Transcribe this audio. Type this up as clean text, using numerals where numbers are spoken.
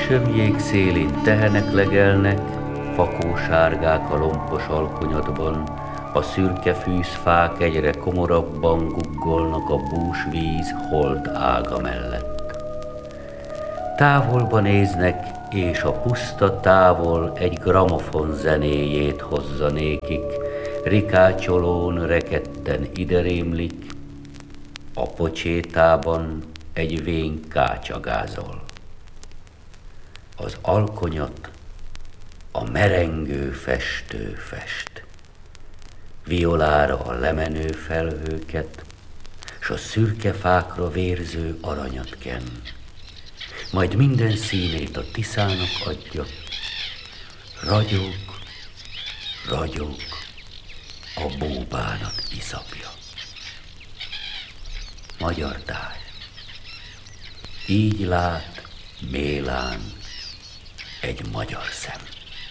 Későn szélén tehenek legelnek, fakósárgák a lompos alkonyatban, a szürke fűzfák egyre komorabban guggolnak a bús víz holt ága mellett. Távolba néznek, és a puszta távol egy gramofon zenéjét hozza nékik, rikácsolón rekedten iderémlik, a pocsétában egy vén kácsagázol. Az alkonyat a merengő festő fest, violára a lemenő felhőket, s a szürke fákra vérző aranyat ken, majd minden színét a Tiszának adja. Ragyog, ragyog a búbánat iszapja. Magyar táj. Így lát Mélán egy magyar szem.